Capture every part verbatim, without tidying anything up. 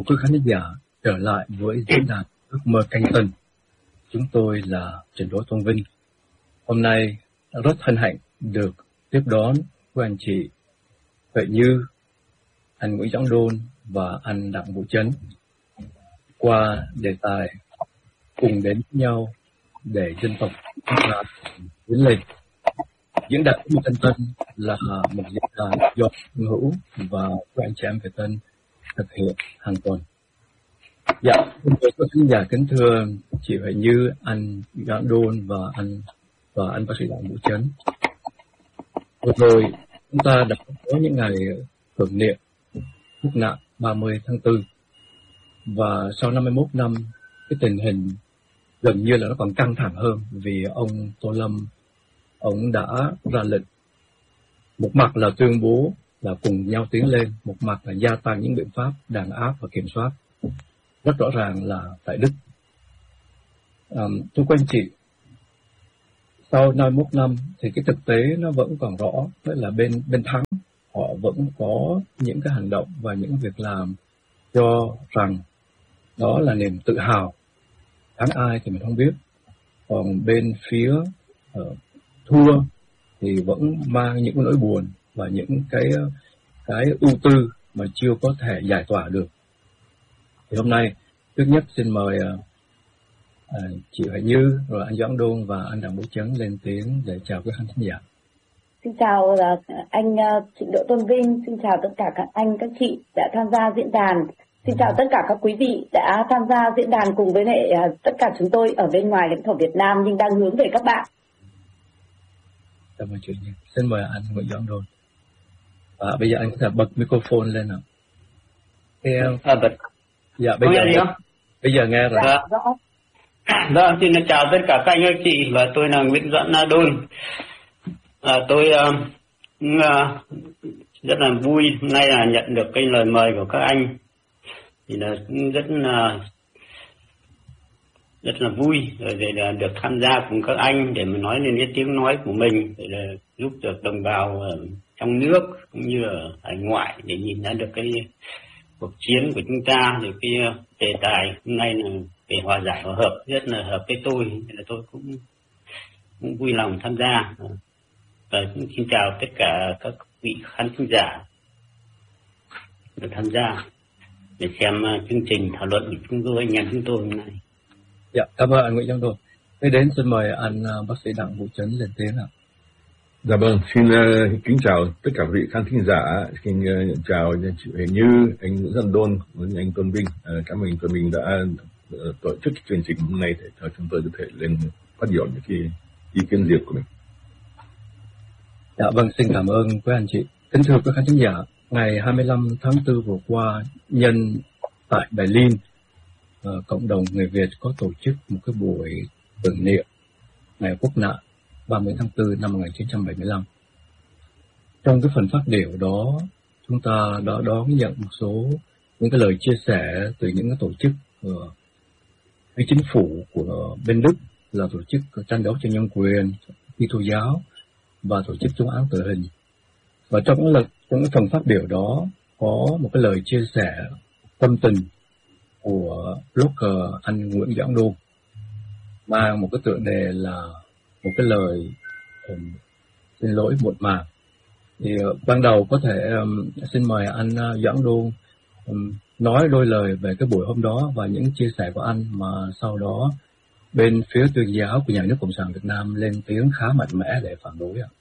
quý khán giả trở lại với diễn đàn Ước Mơ Canh Tân. Chúng tôi là Trần Đỗ Tôn Vinh. Hôm nay rất hân hạnh được tiếp đón của anh chị Huệ Như, anh Nguyễn Doãn Đôn và anh Đặng Vũ Chấn qua đề tài cùng đến với nhau để dân tộc chúng ta tiến lên. Diễn đàn Ước Mơ Canh Tân là một diễn đàn do Hương Hữu và các anh chị em Việt Tân thực hiện hàng tuần. Dạ, tôi có khán giả kính thưa chị Huệ Như, anh Doãn Đôn và anh và anh bác sĩ Đặng Vũ Chấn. Vừa rồi chúng ta đã có những ngày tưởng niệm quốc nạn ba mươi tháng tư, và sau năm mươi mốt năm cái tình hình gần như là nó còn căng thẳng hơn, vì ông Tô Lâm ông đã ra lệnh một mặt là tuyên bố là cùng nhau tiến lên, một mặt là gia tăng những biện pháp đàn áp và kiểm soát, rất rõ ràng là tại Đức. À, thưa quý anh chị, sau năm mươi mốt năm thì cái thực tế nó vẫn còn rõ, tức là bên bên thắng họ vẫn có những cái hành động và những việc làm cho rằng đó là niềm tự hào. Thắng ai thì mình không biết, còn bên phía uh, thua thì vẫn mang những nỗi buồn và những cái cái ưu tư mà chưa có thể giải tỏa được. Thì hôm nay trước nhất xin mời uh, uh, chị Huệ Như, rồi anh Doãn Đôn và anh Đặng Vũ Chấn lên tiếng để chào các khán giả. Xin chào uh, anh uh, Trịnh Đỗ Tôn Vinh, xin chào tất cả các anh các chị đã tham gia diễn đàn. Xin chào tất cả các quý vị đã tham gia diễn đàn cùng với lại uh, tất cả chúng tôi ở bên ngoài lãnh thổ Việt Nam nhưng đang hướng về các bạn. Cảm ơn chị Như. Xin mời anh Nguyễn Doãn Đôn. Và bây giờ anh có thể bật microphone lên nào. Nghe không? À, bật. Dạ, bây giờ, nghe bây giờ nghe rồi. Dạ, rõ. Vâng, xin chào tất cả các anh các chị, và tôi là Nguyễn Doãn Đôn. À, tôi uh, uh, rất là vui hôm nay là nhận được cái lời mời của các anh, thì là rất là rất là vui rồi để là được tham gia cùng các anh để mà nói lên cái tiếng nói của mình, để là giúp được đồng bào ở trong nước cũng như ở hải ngoại để nhìn ra được cái cuộc chiến của chúng ta. Thì cái đề tài hôm nay là về hòa giải hòa hợp, rất là hợp với tôi, nên là tôi cũng cũng vui lòng tham gia. Và xin chào tất cả các vị khán giả được tham gia để xem chương trình thảo luận của chúng tôi, anh em chúng tôi hôm nay. Dạ, cảm ơn anh Nguyễn Doãn Đôn. Tiếp đến xin mời anh bác sĩ Đặng Vũ Chấn lên tiếng ạ. Dạ vâng, xin uh, kính chào tất cả vị khán thính giả, xin uh, chào chị Huệ Như, anh Nguyễn Doãn Đôn, với anh Tôn Vinh. Uh, cảm ơn tụi mình đã uh, tổ chức chương trình hôm nay để cho chúng tôi có thể lên phát biểu những cái ý kiến riêng của mình. Dạ vâng, xin cảm ơn quý anh chị. Kính thưa các khán thính giả, ngày hai mươi lăm tháng tư vừa qua, nhân tại Berlin, uh, cộng đồng người Việt có tổ chức một cái buổi tưởng niệm ngày quốc nạn ba mươi tháng tư năm một nghìn chín trăm bảy mươi lăm. Trong cái phần phát biểu đó, chúng ta đã đón nhận một số những cái lời chia sẻ từ những cái tổ chức của cái chính phủ của bên Đức, là tổ chức tranh đấu cho nhân quyền, Kitô giáo và tổ chức chống án tử hình. Và trong cái, lần, trong cái phần phát biểu đó có một cái lời chia sẻ tâm tình của blogger anh Nguyễn Doãn Đôn, mang một cái tựa đề là một cái lời um, xin lỗi muộn màng. Thì uh, ban đầu có thể um, xin mời anh uh, Doãn Đôn um, nói đôi lời về cái buổi hôm đó và những chia sẻ của anh, mà sau đó bên phía tuyên giáo của nhà nước Cộng sản Việt Nam lên tiếng khá mạnh mẽ để phản đối ạ.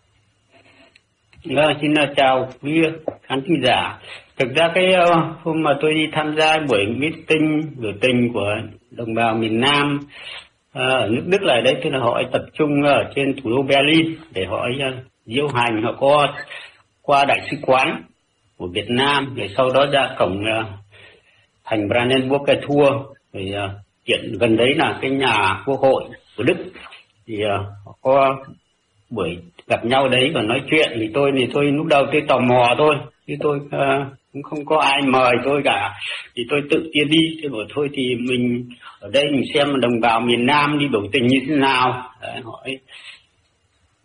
Vâng, xin chào quý khán thính giả. Thực ra cái uh, hôm mà tôi đi tham gia buổi meeting biểu tình của đồng bào miền Nam ở nước Đức lại đấy, tức là họ tập trung ở trên thủ đô Berlin để họ uh, diễu hành, họ có qua đại sứ quán của Việt Nam, rồi sau đó ra cổng uh, thành Brandenburger Tor, rồi uh, hiện gần đấy là cái nhà quốc hội của Đức, thì uh, họ có buổi gặp nhau đấy và nói chuyện. Thì tôi thì tôi lúc đầu tôi tò mò thôi, chứ tôi uh, cũng không có ai mời tôi cả, thì tôi tự tiên đi. Tôi bảo thôi thì mình ở đây mình xem đồng bào miền Nam đi biểu tình như thế nào, đấy, hỏi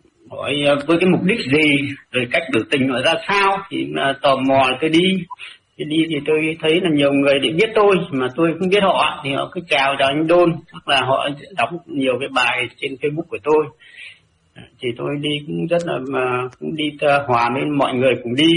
hỏi với cái mục đích gì, rồi cách biểu tình nó ra sao, thì uh, tò mò tôi đi. Khi đi thì tôi thấy là nhiều người để biết tôi mà tôi không biết họ, thì họ cứ chào chào anh Đôn, hoặc là họ đọc nhiều cái bài trên Facebook của tôi. Thì tôi đi cũng rất là mà cũng đi hòa với mọi người cùng đi.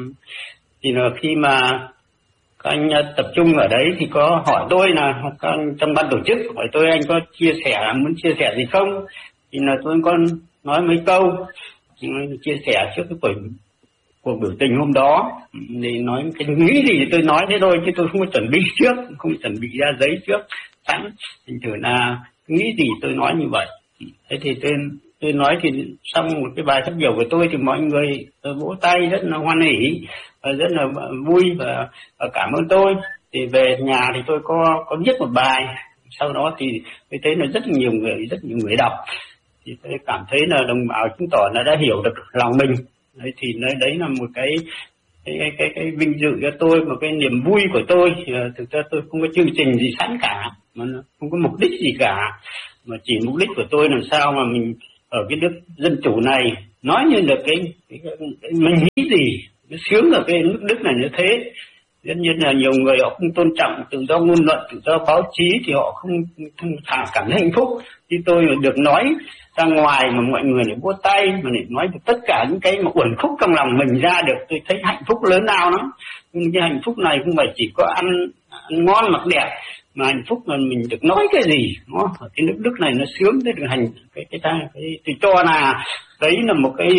Thì là khi mà các anh tập trung ở đấy thì có hỏi tôi là các anh trong ban tổ chức hỏi tôi anh có chia sẻ, muốn chia sẻ gì không, thì là tôi có nói mấy câu chia sẻ trước cái buổi cuộc biểu tình hôm đó, thì nói cái nghĩ gì thì tôi nói thế thôi, chứ tôi không có chuẩn bị trước, không chuẩn bị ra giấy trước sẵn, thành thử là nghĩ gì tôi nói như vậy. Thế thì tôi tôi nói thì xong một cái bài phát biểu của tôi thì mọi người vỗ tay rất là hoan hỉ và rất là vui và, và cảm ơn tôi. Thì về nhà thì tôi có có viết một bài, sau đó thì tôi thấy là rất nhiều người rất nhiều người đọc, thì tôi cảm thấy là đồng bào chứng tỏ là đã hiểu được lòng mình. Đấy, thì đấy, đấy là một cái cái, cái cái cái vinh dự cho tôi, một cái niềm vui của tôi. Thực ra tôi không có chương trình gì sẵn cả, mà không có mục đích gì cả, mà chỉ mục đích của tôi làm sao mà mình ở cái nước dân chủ này nói như được cái, cái, cái, cái mình nghĩ gì nó sướng ở cái nước Đức này như thế. Tất nhiên là nhiều người họ không tôn trọng tự do ngôn luận, tự do báo chí, thì họ không, không cảm thấy hạnh phúc. Thì tôi được nói ra ngoài mà mọi người lại vỗ tay, mà lại nói được tất cả những cái mà uẩn khúc trong lòng mình ra được, tôi thấy hạnh phúc lớn lao lắm. Nhưng cái hạnh phúc này không phải chỉ có ăn, ăn ngon mặc đẹp, mà hạnh phúc là mình được nói cái gì. Nó ở cái nước Đức này nó sướng tới được hành cái cái cái, cái tôi cho là đấy là một cái,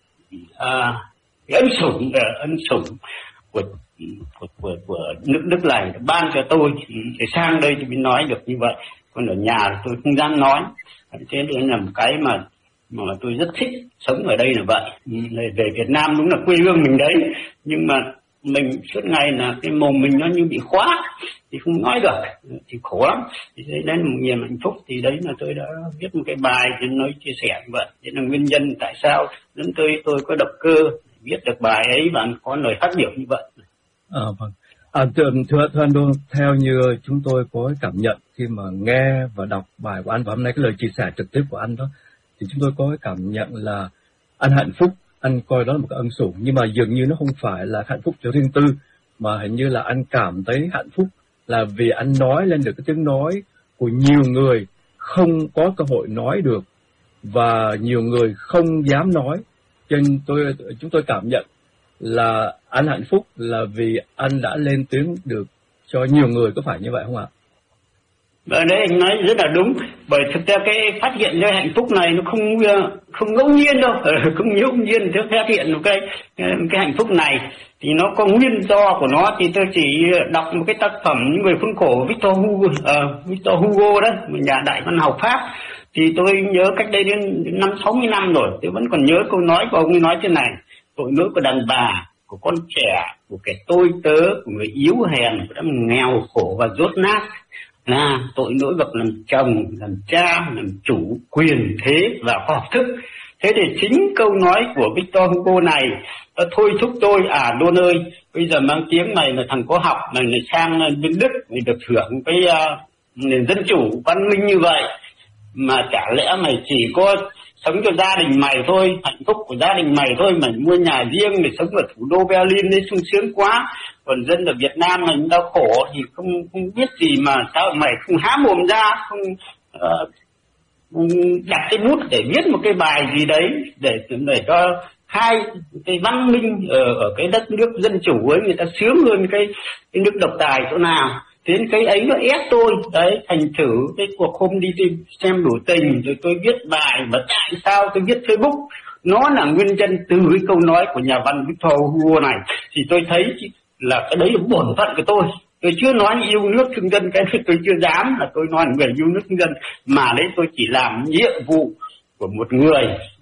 à, cái ân sủng ân sủng của Của, của, của nước Đức này ban cho tôi, để sang đây thì mới nói được như vậy, còn ở nhà thì tôi không dám nói. Thế nên là một cái mà mà tôi rất thích sống ở đây là vậy. Về Việt Nam đúng là quê hương mình đấy, nhưng mà mình suốt ngày là cái mồm mình nó như bị khóa thì không nói được, thì khổ lắm. Thì đấy là một niềm hạnh phúc. Thì đấy là tôi đã viết một cái bài để nói chia sẻ như vậy. Thế là nguyên nhân tại sao đến tôi tôi có động cơ viết được bài ấy và có lời phát biểu như vậy. À, vâng. À, thưa, thưa, thưa anh Đôn, theo như chúng tôi có cảm nhận khi mà nghe và đọc bài của anh, và hôm nay cái lời chia sẻ trực tiếp của anh đó, thì chúng tôi có cảm nhận là anh hạnh phúc, anh coi đó là một cái ân sủng, nhưng mà dường như nó không phải là hạnh phúc cho riêng tư, mà hình như là anh cảm thấy hạnh phúc là vì anh nói lên được cái tiếng nói của nhiều người không có cơ hội nói được, và nhiều người không dám nói. Cho nên tôi chúng tôi cảm nhận là anh hạnh phúc là vì anh đã lên tiếng được cho nhiều người, có phải như vậy không ạ? Ở đấy anh nói rất là đúng, bởi thực ra cái phát hiện ra hạnh phúc này nó không không ngẫu nhiên đâu, không ngẫu nhiên tôi phát hiện một cái cái hạnh phúc này thì nó có nguyên do của nó. Thì tôi chỉ đọc một cái tác phẩm Những Người Khốn Khổ Victor Hugo, uh, Victor Hugo đó, một nhà đại văn học Pháp. Thì tôi nhớ cách đây đến năm sáu mươi năm rồi, tôi vẫn còn nhớ câu nói của ông ấy nói thế này: tội lỗi của đàn bà, của con trẻ, của kẻ tôi tớ, của người yếu hèn, của đám nghèo khổ và dốt nát là tội lỗi bậc làm chồng, làm cha, làm chủ, quyền thế và khoa học thức. Thế thì chính câu nói của Victor Hugo này nó thôi thúc tôi, à Đôn ơi, bây giờ mang tiếng mày là thằng có học, mày lại sang bên Đức, mày được hưởng cái uh, nền dân chủ văn minh như vậy, mà chả lẽ mày chỉ có sống cho gia đình mày thôi, hạnh phúc của gia đình mày thôi, mày mua nhà riêng để sống ở thủ đô Berlin đấy sung sướng quá, còn dân ở Việt Nam mình đau khổ thì không không biết gì, mà sao mày không há mồm ra, không uh, đặt cái bút để viết một cái bài gì đấy để để cho hai cái văn minh ở, ở cái đất nước dân chủ ấy người ta sướng hơn cái cái nước độc tài chỗ nào. Thế cái ấy nó ép tôi đấy, thành thử cái cuộc hôm đi tìm xem biểu tình rồi tôi viết bài. Và tại sao tôi viết Facebook, nó là nguyên nhân từ cái câu nói của nhà văn Victor Hugo này. Thì tôi thấy là cái đấy là bổn phận của tôi. Tôi chưa nói yêu nước thương dân, cái này tôi chưa dám là tôi nói người yêu nước thương dân, mà đấy tôi chỉ làm nhiệm vụ của một người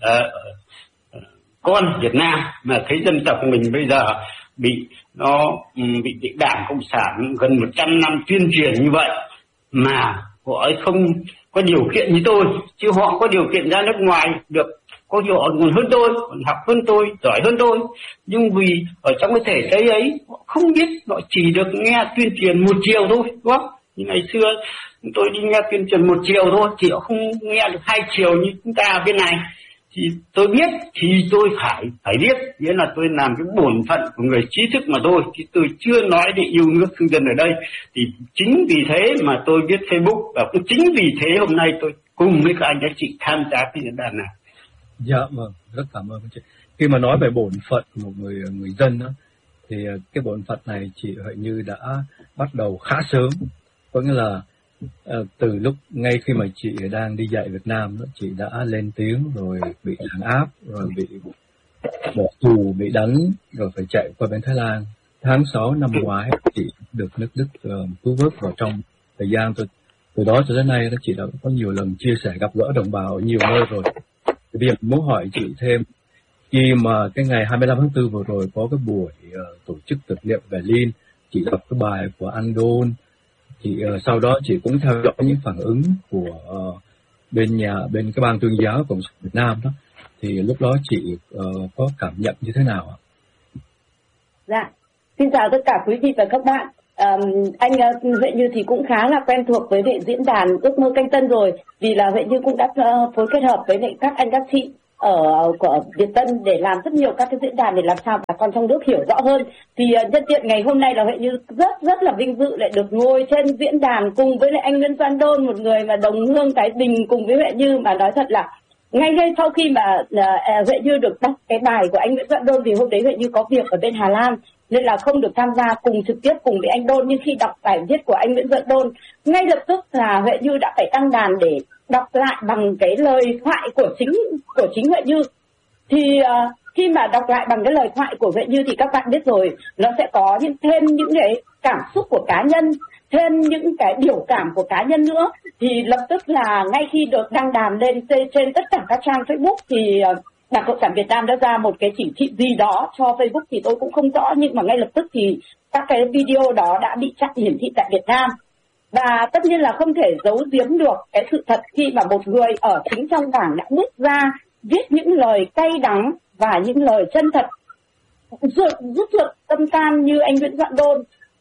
uh, con Việt Nam mà thấy dân tộc mình bây giờ bị nó bị, bị Đảng Cộng sản gần một trăm năm tuyên truyền như vậy mà họ ấy không có điều kiện như tôi, chứ họ có điều kiện ra nước ngoài được, có họ còn hơn tôi, còn học hơn tôi, giỏi hơn tôi, nhưng vì ở trong cái thể chế ấy họ không biết, họ chỉ được nghe tuyên truyền một chiều thôi, đúng không? Như ngày xưa tôi đi nghe tuyên truyền một chiều thôi thì họ không nghe được hai chiều như chúng ta bên này. thì tôi biết thì tôi phải phải biết, nghĩa là tôi làm cái bổn phận của người trí thức mà thôi, chứ tôi chưa nói đến yêu nước thương dân ở đây. Thì chính vì thế mà tôi biết Facebook, và cũng chính vì thế hôm nay tôi cùng với các anh các chị tham gia cái diễn đàn này. Dạ vâng, rất cảm ơn chị. Khi mà nói về bổn phận của một người người dân đó, thì cái bổn phận này chị Huệ Như đã bắt đầu khá sớm, có nghĩa là uh, từ lúc ngay khi mà chị đang đi dạy Việt Nam đó, chị đã lên tiếng rồi bị đàn áp, rồi bị bỏ tù, bị đánh, rồi phải chạy qua bên Thái Lan. Tháng sáu năm ngoái chị được nước Đức uh, cứu vớt vào trong thời gian từ, từ đó cho đến nay đó, chị đã có nhiều lần chia sẻ gặp gỡ đồng bào ở nhiều nơi rồi. Thì bây giờ muốn hỏi chị thêm, khi mà cái ngày hai mươi lăm tháng tư vừa rồi có cái buổi uh, tổ chức thực niệm Berlin, chị đọc cái bài của Anh Đôn, thì uh, sau đó chị cũng theo dõi những phản ứng của uh, bên nhà bên cái ban tuyên giáo Cộng sản Việt Nam đó, thì lúc đó chị uh, có cảm nhận như thế nào ạ? Dạ, xin chào tất cả quý vị và các bạn. Um, anh uh, Huệ Như thì cũng khá là quen thuộc với lại diễn đàn Ước Mơ Canh Tân rồi, vì là Huệ Như cũng đã uh, phối kết hợp với lại các anh các chị ở của Việt Tân để làm rất nhiều các cái diễn đàn để làm sao bà con trong nước hiểu rõ hơn. Thì uh, nhân tiện ngày hôm nay là Huệ Như rất rất là vinh dự lại được ngồi trên diễn đàn cùng với lại anh Nguyễn Doãn Đôn, một người mà đồng hương Thái Bình cùng với Huệ Như, mà nói thật là ngay ngay sau khi mà uh, Huệ Như được đọc cái bài của anh Nguyễn Doãn Đôn, vì hôm đấy Huệ Như có việc ở bên Hà Lan nên là không được tham gia cùng trực tiếp cùng với anh Đôn, nhưng khi đọc bài viết của anh Nguyễn Doãn Đôn, ngay lập tức là Huệ Như đã phải đăng đàn để đọc lại bằng cái lời thoại của chính của chính Huệ Như. Thì uh, khi mà đọc lại bằng cái lời thoại của Huệ Như thì các bạn biết rồi, nó sẽ có những thêm những cái cảm xúc của cá nhân, thêm những cái biểu cảm của cá nhân nữa. Thì lập tức là ngay khi được đăng đàn lên trên, trên tất cả các trang Facebook thì uh, Đảng Cộng sản Việt Nam đã ra một cái chỉ thị gì đó cho Facebook thì tôi cũng không rõ, nhưng mà ngay lập tức thì các cái video đó đã bị chặn hiển thị tại Việt Nam. Và tất nhiên là không thể giấu giếm được cái sự thật khi mà một người ở chính trong đảng đã bước ra viết những lời cay đắng và những lời chân thật, rút ruột tâm can như anh Nguyễn Doãn Đôn.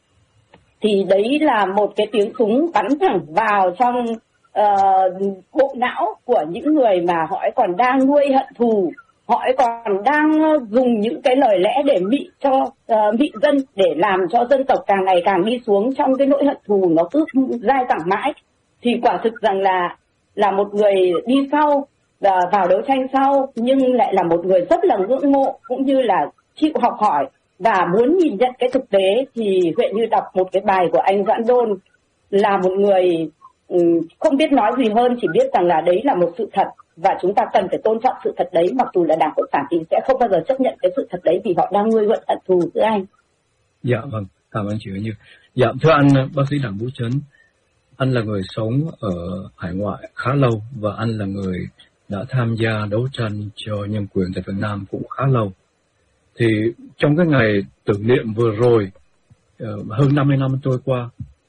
Thì đấy là một cái tiếng súng bắn thẳng vào trong uh, bộ não của những người mà họ còn đang nuôi hận thù, họ còn đang dùng những cái lời lẽ để mị cho uh, mị dân, để làm cho dân tộc càng ngày càng đi xuống trong cái nỗi hận thù nó cứ dai dẳng mãi. Thì quả thực rằng là là một người đi sau và vào đấu tranh sau, nhưng lại là một người rất là ngưỡng mộ cũng như là chịu học hỏi và muốn nhìn nhận cái thực tế. Thì Huệ Như đọc một cái bài của anh Doãn Đôn là một người um, không biết nói gì hơn, chỉ biết rằng là đấy là một sự thật và chúng ta cần phải tôn trọng sự thật đấy, mặc dù là Đảng Cộng sản thì sẽ không bao giờ chấp nhận cái sự thật đấy vì họ đang nuôi hận hận thù giữa anh. Dạ vâng, cảm ơn chị Huệ Như. Dạ thưa anh bác sĩ Đặng Vũ Trấn, anh là người sống ở hải ngoại khá lâu và anh là người đã tham gia đấu tranh cho nhân quyền tại Việt Nam cũng khá lâu. Thì trong cái ngày tưởng niệm vừa rồi, hơn năm mươi năm trôi qua,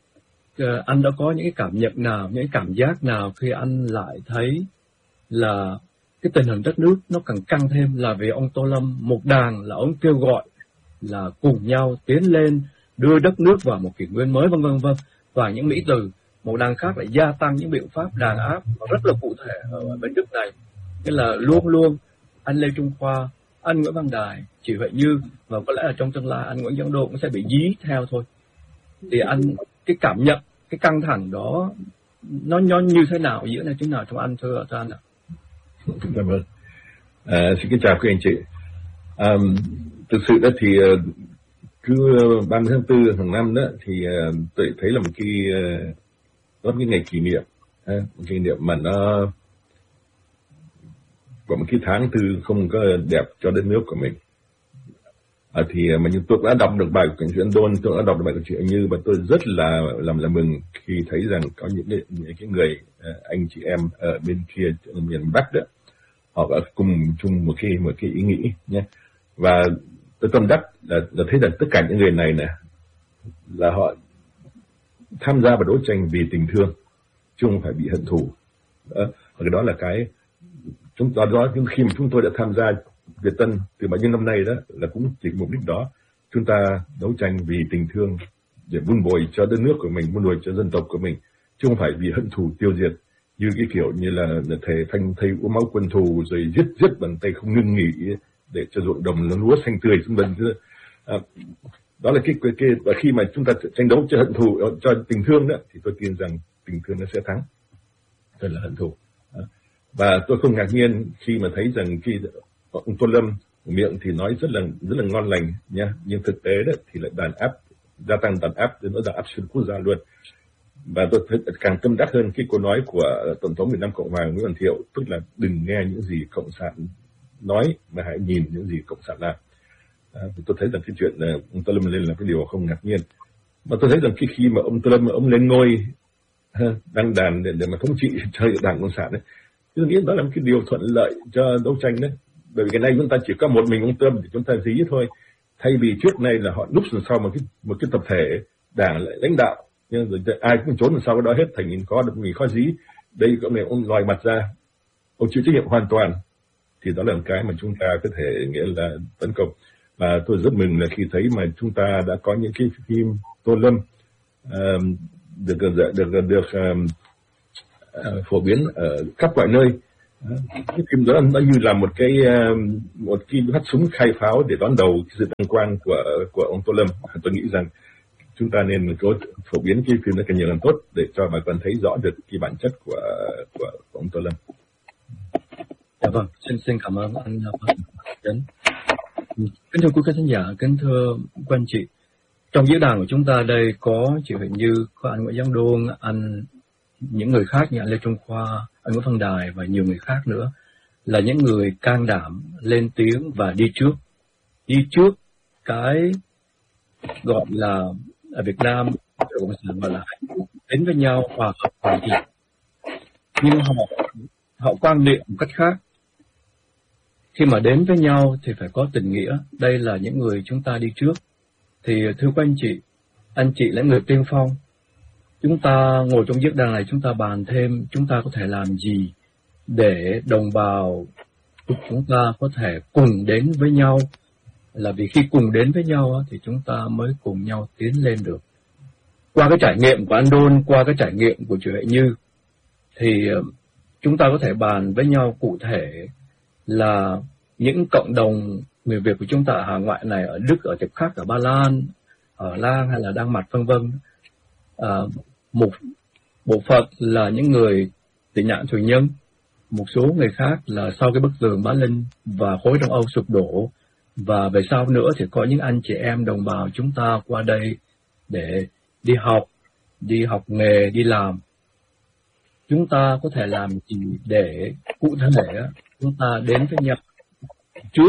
anh đã có những cái cảm nhận nào, những cảm giác nào khi anh lại thấy là cái tình hình đất nước nó càng căng thêm, là vì ông Tô Lâm một đàn là ông kêu gọi là cùng nhau tiến lên đưa đất nước vào một kỷ nguyên mới, vân vân vân, và những mỹ từ một đàn khác lại gia tăng những biện pháp đàn áp rất là cụ thể ở bên nước này. Tức là luôn luôn anh Lê Trung Khoa, anh Nguyễn Văn Đài, chị Huệ Như và có lẽ là trong tương lai anh Nguyễn Doãn Đôn cũng sẽ bị dí theo thôi. Thì anh cái cảm nhận cái căng thẳng đó nó nó như thế nào, giữa này thế nào trong anh thưa thưa anh ạ? Cảm ơn. À, xin kính chào quý anh chị. À, thực sự đó thì cứ ba mươi tháng tư hàng năm đó thì uh, tôi thấy là một cái uh, đó cái ngày kỷ niệm, uh, một kỷ niệm mà nó có một cái tháng tư không có đẹp cho đất nước của mình. À, thì mà nhưng tôi đã đọc được bài của Nguyễn Doãn Đôn, tôi đã đọc được bài của chị Như và tôi rất là làm là mừng khi thấy rằng có những cái, những cái người uh, anh chị em ở bên kia ở miền Bắc đó, họ đã cùng chung một cái một cái ý nghĩ nhé. Và tôi tâm đắc là, là thấy rằng tất cả những người này nè là họ tham gia vào đấu tranh vì tình thương chứ không phải bị hận thù. Đó, và cái đó là cái chúng ta đó, nhưng khi mà chúng tôi đã tham gia Việt Tân từ bao nhiêu năm nay đó là cũng chỉ mục đích đó, chúng ta đấu tranh vì tình thương để vun bồi cho đất nước của mình, vun bồi cho dân tộc của mình, chứ không phải vì hận thù tiêu diệt. như cái kiểu như là thầy thanh thầy uống máu quân thù rồi giết giết bằng tay không ngưng nghỉ để cho ruộng đồng nó lúa xanh tươi vân vân. À, đó là cái, cái cái và khi mà chúng ta tranh đấu cho hận thù cho tình thương đó thì tôi tin rằng tình thương nó sẽ thắng hơn là hận thù. À, và tôi không ngạc nhiên khi mà thấy rằng khi ông Tô Lâm miệng thì nói rất là rất là ngon lành nha, nhưng thực tế đó thì lại đàn áp, gia tăng đàn áp đến nỗi đàn áp xuyên quốc gia luôn. Và tôi thấy càng tâm đắc hơn cái câu nói của Tổng thống Việt Nam Cộng hòa Nguyễn Văn Thiệu, tức là đừng nghe những gì cộng sản nói mà hãy nhìn những gì cộng sản làm. À, tôi thấy rằng cái chuyện uh, ông Tô Lâm lên là cái điều không ngạc nhiên. Mà tôi thấy rằng cái khi mà ông Tô Lâm ông lên ngôi uh, đăng đàn để, để mà thống trị cho đảng cộng sản đấy, tôi nghĩ đó là một cái điều thuận lợi cho đấu tranh đấy. Bởi vì cái này chúng ta chỉ có một mình ông Tô Lâm thì chúng ta dí thôi. Thay vì trước này là họ núp đằng sau một cái một cái tập thể đảng lại lãnh đạo, nhưng rồi ai cũng trốn đằng sau cái đó hết, thành nhìn khó được mình khó dí. Đây có này ông lòi mặt ra, ông chịu trách nhiệm hoàn toàn, thì đó là một cái mà chúng ta có thể nghĩa là tấn công. Và tôi rất mừng là khi thấy mà chúng ta đã có những cái phim Tô Lâm uh, được được được, được uh, uh, phổ biến ở khắp mọi nơi. Uh, cái phim đó nó như là một cái uh, một cái phát súng khai pháo để đón đầu sự đăng quang của của ông Tô Lâm. Tôi nghĩ rằng chúng ta nên có phổ biến cái phim đó càng nhiều càng tốt để cho bà con thấy rõ được cái bản chất của của, của ông Tô Lâm. Dạ vâng, xin xin cảm ơn anh Tuấn. Kính thưa quý khán giả, kính thưa quý anh chị, trong diễn đàn của chúng ta đây có chị Huệ Như, có anh Nguyễn Giang Đôn, anh những người khác như anh Lê Trung Khoa, anh Nguyễn Văn Đài và nhiều người khác nữa, là những người can đảm lên tiếng và đi trước, đi trước cái gọi là ở Việt Nam cộng sản gọi là đến với nhau hòa hợp hòa hiệp, nhưng họ họ quan niệm một cách khác. Khi mà đến với nhau thì phải có tình nghĩa. Đây là những người chúng ta đi trước. Thì thưa các anh chị, anh chị là người tiên phong. Chúng ta ngồi trong diễn đàn này, chúng ta bàn thêm chúng ta có thể làm gì để đồng bào chúng ta có thể cùng đến với nhau. Là vì khi cùng đến với nhau thì chúng ta mới cùng nhau tiến lên được. Qua cái trải nghiệm của anh Đôn, qua cái trải nghiệm của chị Huệ Như, thì chúng ta có thể bàn với nhau cụ thể là những cộng đồng người Việt của chúng ta ở hải ngoại này, ở Đức, ở tiếp khác, ở Ba Lan, ở Lan hay là Đan Mạch vân vân, à, một bộ phận là những người tị nạn tù nhân, một số người khác là sau cái bức tường Bá Linh và khối Đông Âu sụp đổ, và về sau nữa thì có những anh chị em đồng bào chúng ta qua đây để đi học, đi học nghề, đi làm. Chúng ta có thể làm gì để cụ thể chúng ta đến với nhau trước,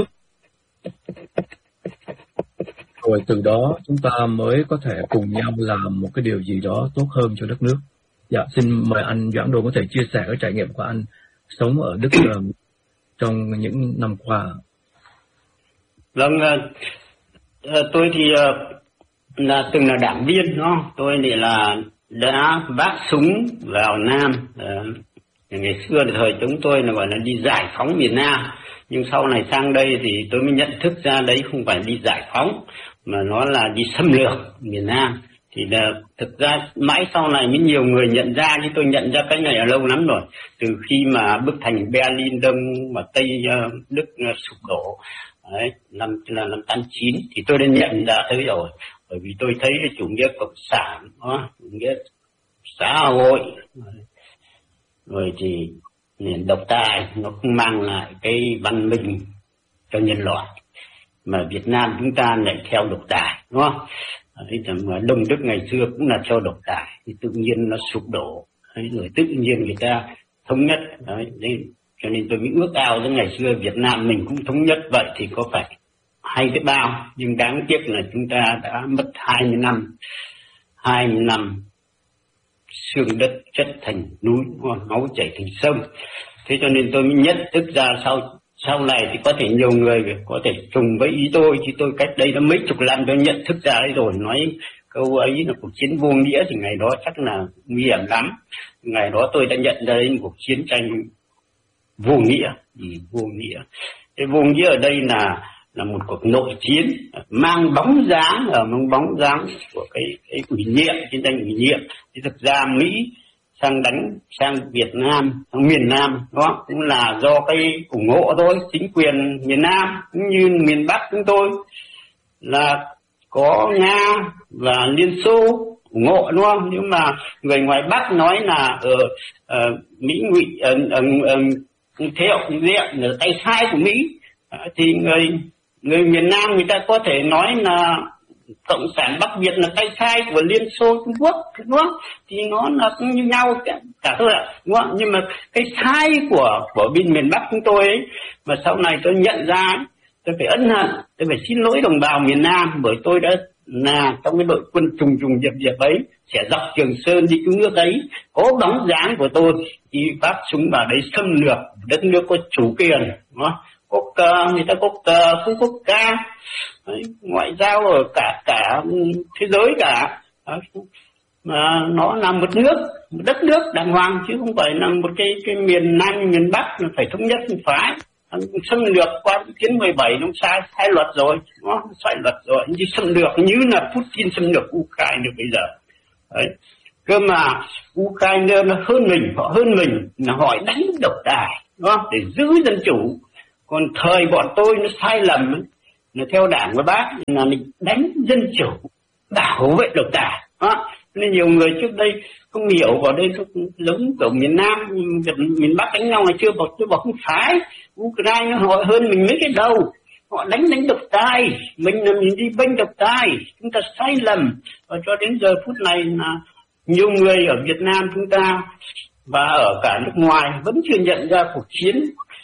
rồi từ đó chúng ta mới có thể cùng nhau làm một cái điều gì đó tốt hơn cho đất nước. Dạ, xin mời anh Doãn Đôn có thể chia sẻ cái trải nghiệm của anh sống ở Đức trong những năm qua. Vâng, tôi thì là từng là đảng viên, đó. Tôi thì là đã vác súng vào Nam. Ngày xưa thì thời chúng tôi là gọi là đi giải phóng miền Nam, nhưng sau này sang đây thì tôi mới nhận thức ra đấy không phải đi giải phóng mà nó là đi xâm lược miền Nam. Thì là thực ra mãi sau này mới nhiều người nhận ra, chứ tôi nhận ra cái này là lâu lắm rồi, từ khi mà bức thành Berlin Đông và Tây Đức sụp đổ đấy, năm là năm tám chín thì tôi đã nhận ra thế rồi. Bởi vì tôi thấy cái chủ nghĩa cộng sản, đó, chủ nghĩa xã hội, rồi thì nền độc tài nó không mang lại cái văn minh cho nhân loại, mà Việt Nam chúng ta lại theo độc tài, đúng không? Thế mà Đông Đức ngày xưa cũng là theo độc tài, thì tự nhiên nó sụp đổ, đấy, rồi tự nhiên người ta thống nhất, đấy, đấy. Cho nên tôi mới ước ao đến ngày xưa Việt Nam mình cũng thống nhất vậy thì có phải hay biết bao. Nhưng đáng tiếc là chúng ta đã mất hai mươi năm, hai mươi năm xương đất chất thành núi, máu chảy thành sông. Thế cho nên tôi mới nhận thức ra sau sau này thì có thể nhiều người có thể trùng với ý tôi, chứ tôi cách đây đã mấy chục năm tôi nhận thức ra đấy rồi. Nói câu ấy là cuộc chiến vô nghĩa thì ngày đó chắc là nguy hiểm lắm. Ngày đó tôi đã nhận ra đến cuộc chiến tranh vô nghĩa, ừ, vô nghĩa. Cái vô nghĩa ở đây là là một cuộc nội chiến mang bóng dáng, ở mang bóng dáng của cái cái ủy nhiệm, chiến tranh ủy nhiệm. Thì thực ra Mỹ sang đánh sang Việt Nam, sang miền Nam, đó cũng là do cái ủng hộ thôi. Chính quyền miền Nam cũng như miền Bắc chúng tôi là có Nga và Liên Xô ủng hộ, đúng không? Nhưng mà người ngoài Bắc nói là ở uh, Mỹ ngụy uh, uh, uh, theo diện là tay sai của Mỹ, uh, thì người người miền Nam người ta có thể nói là Cộng sản Bắc Việt là tay sai của Liên Xô Trung Quốc, đúng không? Thì nó là cũng như nhau cả, cả thôi ạ, đúng không? Nhưng mà cái sai của của bên miền Bắc chúng tôi ấy, mà sau này tôi nhận ra ấy, tôi phải ân hận, tôi phải xin lỗi đồng bào miền Nam, bởi tôi đã là trong cái đội quân trùng trùng điệp điệp ấy, sẽ dọc Trường Sơn đi cứu nước ấy, có bóng dáng của tôi đi phát súng vào đấy xâm lược đất nước có chủ quyền, đúng không? Có cờ, người ta có cờ, không có ca, đấy, ngoại giao ở cả cả thế giới cả, đấy, mà nó là một nước, một đất nước đàng hoàng, chứ không phải là một cái cái miền Nam miền Bắc phải thống nhất phải xâm lược qua chiến mười bảy nó sai sai luật rồi, nó sai luật rồi, như xâm lược như là Putin xâm lược Ukraine được bây giờ. Đấy. Cơ mà Ukraine nó hơn mình, họ hơn mình là họ đánh độc tài, đúng không? Để giữ dân chủ. Còn thời bọn tôi nó sai lầm, nó theo đảng của bác là mình đánh dân chủ, bảo vệ độc tài. Đó. Nên nhiều người trước đây không hiểu, vào đây giống kiểu miền Nam, miền Bắc đánh nhau ngày chưa, bảo tôi bảo không phải, Ukraine họ hơn mình mấy cái đầu, họ đánh đánh độc tài, mình là mình đi bênh độc tài, chúng ta sai lầm. Và cho đến giờ phút này là nhiều người ở Việt Nam chúng ta và ở cả nước ngoài vẫn chưa nhận ra cuộc chiến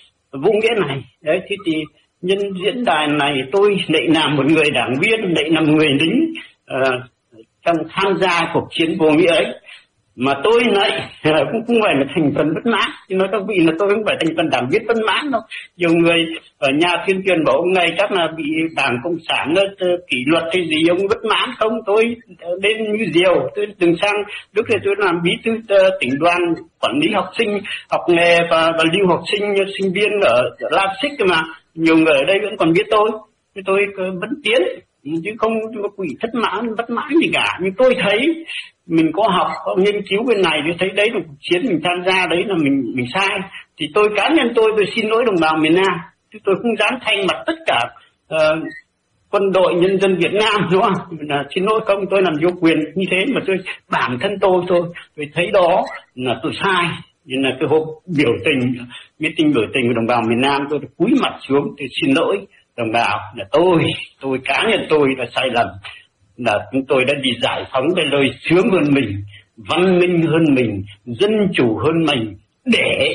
vô nghĩa này. Đấy, thế thì nhân diễn đàn này tôi lại làm một người đảng viên, lại làm một người lính uh, trong tham gia cuộc chiến vô nghĩa ấy, mà tôi lại cũng không phải là thành phần bất mãn. Thì nói các vị là tôi không phải thành phần đảng viên bất mãn đâu. Nhiều người ở nhà tuyên truyền bảo ông này chắc là bị đảng cộng sản kỷ luật hay gì, ông bất mãn không? Tôi đến như diều, tôi từng sang lúc này tôi làm bí thư tỉnh đoàn quản lý học sinh học nghề và, và lưu học sinh sinh viên ở, ở Leipzig, mà nhiều người ở đây vẫn còn biết tôi, tôi vẫn tiến chứ không có quỷ thất mãn bất mãn gì cả. Nhưng tôi thấy mình có học, có nghiên cứu bên này, tôi thấy đấy là cuộc chiến mình tham gia đấy là mình mình sai, thì tôi cá nhân tôi tôi xin lỗi đồng bào miền Nam, chứ tôi không dám thay mặt tất cả uh, quân đội nhân dân Việt Nam, đúng không? Là xin lỗi không, tôi làm vô quyền như thế, mà tôi bản thân tôi thôi, tôi thấy đó là tôi sai. Nên là cái hôm biểu tình, meeting biểu tình của đồng bào miền Nam, tôi cúi mặt xuống, tôi xin lỗi đồng bào, là tôi, tôi cá nhân tôi là sai lầm, là chúng tôi đã đi giải phóng cái lời sướng hơn mình, văn minh hơn mình, dân chủ hơn mình, để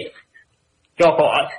cho họ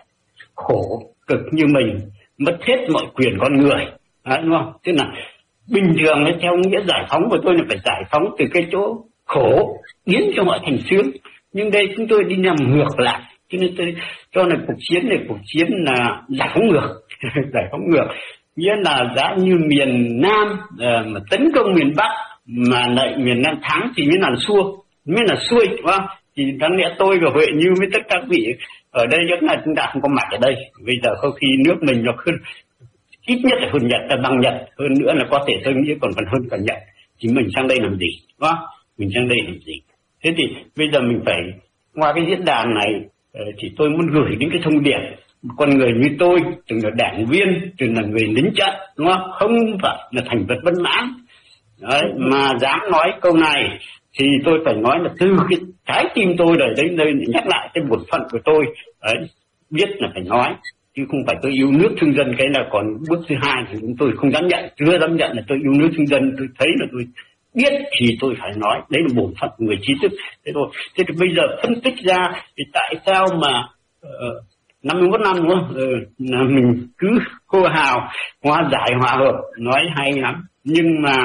khổ cực như mình, mất hết mọi quyền con người. Đấy, đúng không? Tức là bình thường ấy, theo nghĩa giải phóng của tôi là phải giải phóng từ cái chỗ khổ biến cho họ thành sướng, nhưng đây chúng tôi đi làm ngược lại, cho nên tôi cho là cuộc chiến này cuộc chiến là giải phóng ngược. Giải phóng ngược nghĩa là giá như miền Nam uh, mà tấn công miền Bắc mà lại miền Nam thắng thì mới là xua, mới là xuôi, đúng không? Thì đáng lẽ tôi và Huệ Như với tất cả các vị ở đây rất là chúng ta không có mặt ở đây. Bây giờ có khi nước mình nó hơn, ít nhất là hơn Nhật, là bằng Nhật, hơn nữa là có thể tôi nghĩ còn còn hơn cả Nhật, thì mình sang đây làm gì, đúng không? Mình sang đây làm gì? Thế thì bây giờ mình phải qua cái diễn đàn này uh, thì tôi muốn gửi đến cái thông điệp. Một con người như tôi, từng là đảng viên, từng là người lính trận, đúng không? Không phải là thành vật bất mãn. Đấy, mà dám nói câu này thì tôi phải nói là từ cái trái tim tôi rồi, đấy, đây nhắc lại cái bổn phận của tôi. Đấy, biết là phải nói, chứ không phải tôi yêu nước thương dân, cái là còn bước thứ hai thì chúng tôi không dám nhận, chưa dám nhận là tôi yêu nước thương dân. Tôi thấy là tôi biết thì tôi phải nói, đấy là bổn phận của người trí thức. Thế thôi. Thế thì bây giờ phân tích ra thì tại sao mà uh, năm mươi mốt năm, đúng không? Ừ, là mình cứ hô hào hòa giải hòa hợp, nói hay lắm, nhưng mà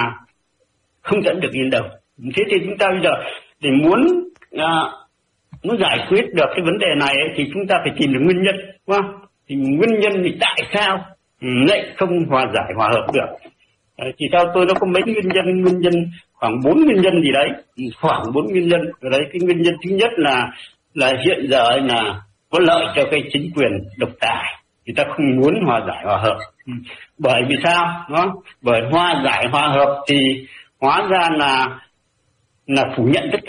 không dẫn được đến đâu. Thế thì chúng ta bây giờ để muốn à, muốn giải quyết được cái vấn đề này ấy, thì chúng ta phải tìm được nguyên nhân, đúng không? Thì nguyên nhân thì tại sao lại không hòa giải hòa hợp được? À, thì theo tôi nó có mấy nguyên nhân, nguyên nhân khoảng bốn nguyên nhân gì đấy, khoảng bốn nguyên nhân. Ở đấy cái nguyên nhân thứ nhất là là hiện giờ là có lợi cho cái chính quyền độc tài, người ta không muốn hòa giải hòa hợp. Bởi vì sao? Đó, bởi hòa giải hòa hợp thì hóa ra là là phủ nhận tất cả,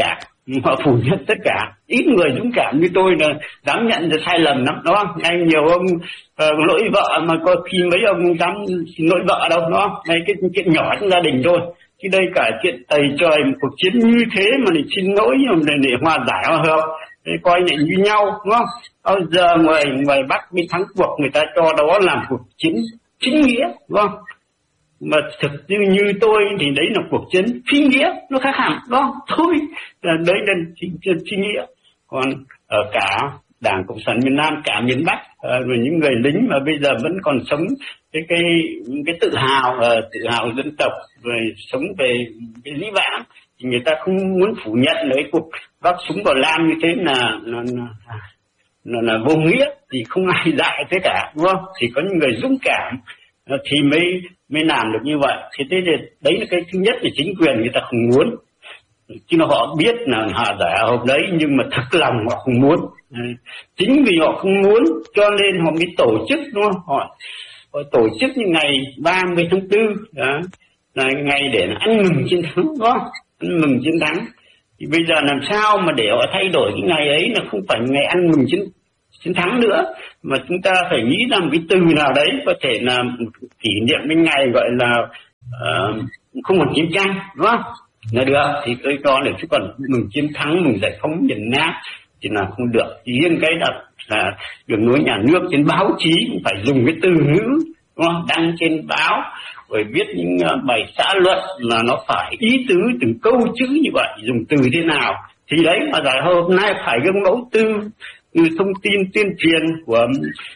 họ phủ nhận tất cả. Ít người dũng cảm như tôi là dám nhận ra sai lầm lắm, đúng không? Ngay nhiều ông uh, lỗi vợ mà có khi mấy ông dám xin lỗi vợ đâu, đúng không? Đây cái chuyện nhỏ trong gia đình thôi. Chứ đây cả chuyện tày trời một cuộc chiến như thế mà để xin lỗi để, để hòa giải hòa hợp, để coi lại như nhau, đúng không? Bao giờ người người Bắc bên thắng cuộc người ta cho đó làm cuộc chiến chính nghĩa, đúng không? Mà thực như như tôi thì đấy là cuộc chiến phi nghĩa, nó khác hẳn, đó thôi, đấy là chính nghĩa. Còn ở cả Đảng Cộng sản miền Nam, cả miền Bắc, rồi những người lính mà bây giờ vẫn còn sống cái cái cái tự hào, tự hào dân tộc, rồi sống về cái dĩ vãng, thì người ta không muốn phủ nhận lấy cuộc vác súng vào Lam như thế là là, là, là, là vô nghĩa, thì không ai dạy thế cả, đúng không? Thì có những người dũng cảm thì mới mới làm được như vậy. Thì thế thì đấy là cái thứ nhất là chính quyền người ta không muốn, chứ mà họ biết là họ giải hợp đấy nhưng mà thực lòng họ không muốn. Chính vì họ không muốn cho nên họ mới tổ chức, đúng không? Họ, họ tổ chức như ngày ba mươi tháng tư đó, là ngày để ăn mừng chiến thắng, đúng không? Ăn mừng chiến thắng. Thì bây giờ làm sao mà để họ thay đổi cái ngày ấy là không phải ngày ăn mừng chiến chiến thắng nữa, mà chúng ta phải nghĩ ra một cái từ nào đấy có thể là kỷ niệm cái ngày gọi là uh, không còn chiến tranh, đúng không? Là được, thì tôi cho là chứ còn mừng chiến thắng, mừng giải phóng miền Nam thì là không được. Chỉ riêng cái là, là đường lối nhà nước trên báo chí cũng phải dùng cái từ ngữ, đúng không? Đăng trên báo rồi viết những uh, bài xã luận là nó phải ý tứ từng câu chữ như vậy, dùng từ thế nào thì đấy mà giải hôm nay phải gương mẫu từ thông tin tuyên truyền của,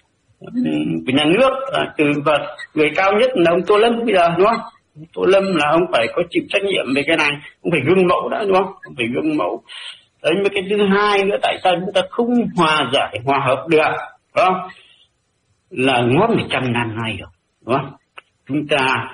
của nhà nước, à, từ và người cao nhất là ông Tô Lâm bây giờ, đúng không? Tô Lâm là ông phải có chịu trách nhiệm về cái này, cũng phải gương mẫu đã, đúng không? Cũng phải gương mẫu. Đấy, với cái thứ hai nữa, tại sao chúng ta không hòa giải hòa hợp được, đúng không? Là ngót một trăm năm nay rồi, đúng không? Chúng ta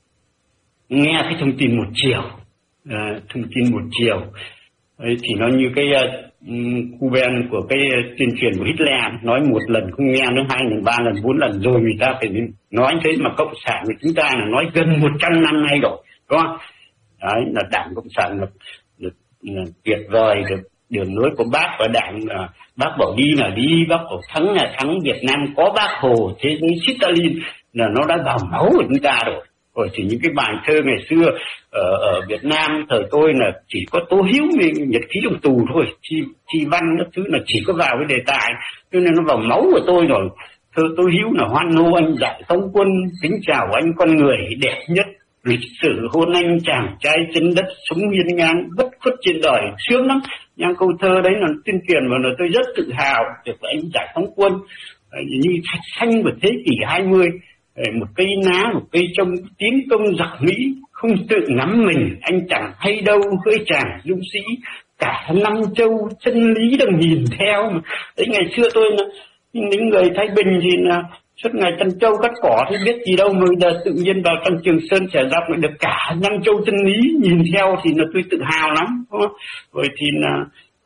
nghe cái thông tin một chiều, à, thông tin một chiều. Đấy, thì nó như cái uh, khu ven của cái uh, tuyên truyền của Hitler, nói một lần không nghe, nói hai lần, ba lần, bốn lần rồi người ta phải nói thế. Mà Cộng sản của chúng ta là nói gần một trăm năm nay rồi, đúng không? Đấy, là Đảng Cộng sản là, là, là tuyệt vời, được đường lối của bác và Đảng, uh, bác bảo đi là đi, bác bảo thắng là thắng, Việt Nam có bác Hồ, thế giới Stalin là nó đã vào máu của chúng ta rồi. Rồi thì những cái bài thơ ngày xưa ở, ở Việt Nam thời tôi là chỉ có Tố Hữu nhật ký trong tù thôi, chi, chi văn các thứ là chỉ có vào cái đề tài, cho nên nó vào máu của tôi rồi. Thơ Tố Hữu là hoan hô anh giải phóng quân, kính chào anh con người đẹp nhất lịch sử, hôn anh chàng trai trên đất, sống hiên ngang bất khuất trên đời, sướng lắm. Nhưng câu thơ đấy là tuyên truyền và là tôi rất tự hào được anh giải phóng quân, như thạch xanh của thế kỷ hai mươi. Một cây ná, một cây trông tiến công giặc Mỹ, không tự ngắm mình, anh chẳng hay đâu hỡi chàng dũng sĩ, cả năm châu chân lý đang nhìn theo. Đấy, ngày xưa tôi là những người Thái Bình thì là suốt ngày chăn trâu cắt cỏ thì biết gì đâu, mà giờ tự nhiên vào trong Trường Sơn Trẻ Giáp được cả năm châu chân lý nhìn theo thì là tôi tự hào lắm, đúng không? Rồi thì là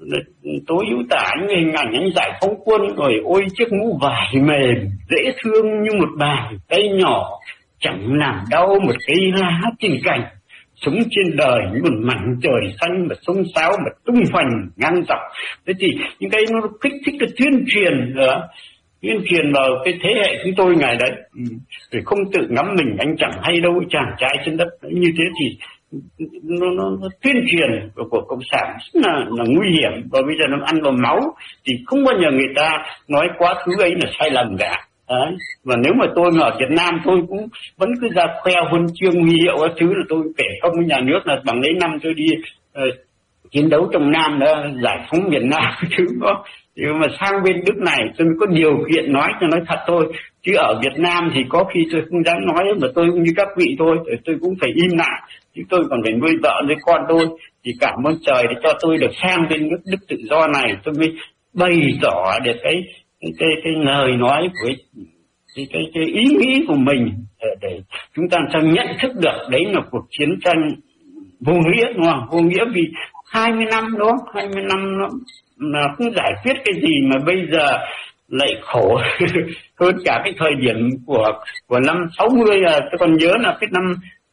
Tố Hữu tả những hình ảnh anh giải phóng quân, rồi ôi chiếc mũ vải mềm dễ thương như một bàn tay nhỏ, chẳng làm đau một cây lá trên cành, sống trên đời như một mảnh trời xanh mà sông sáo mà tung hoành ngang dọc. Thế thì những cái nó kích thích cái tuyên truyền nữa, tuyên truyền vào cái thế hệ chúng tôi ngày đấy, rồi không tự ngắm mình, anh chẳng hay đâu chàng trai trên đất. Như thế thì nó, nó, nó tuyên truyền của, của cộng sản rất là, là nguy hiểm, và bây giờ nó ăn vào máu thì không bao giờ người ta nói quá khứ ấy là sai lầm cả. Đấy. Và nếu mà tôi mà ở Việt Nam tôi cũng vẫn cứ ra khoe huân chương huy hiệu các thứ, là tôi kể không với nhà nước là bằng lấy năm tôi đi uh, chiến đấu trong Nam đó, giải phóng miền Nam thứ đó. Nhưng mà sang bên nước này tôi mới có điều kiện nói cho nói thật thôi, chứ ở Việt Nam thì có khi tôi không dám nói, mà tôi cũng như các vị thôi, tôi cũng phải im lặng, chứ tôi còn phải nuôi vợ nuôi con tôi. Thì cảm ơn trời để cho tôi được sang bên nước Đức tự do này, tôi mới bày tỏ được cái cái cái, cái lời nói của cái, cái, cái, cái ý nghĩ của mình, để, để chúng ta sao nhận thức được đấy là cuộc chiến tranh vô nghĩa, đúng không? Vô nghĩa vì hai mươi năm đó, hai mươi năm nó là không giải quyết cái gì, mà bây giờ lại khổ hơn cả cái thời điểm của của năm sáu mươi. À, tôi còn nhớ là cái năm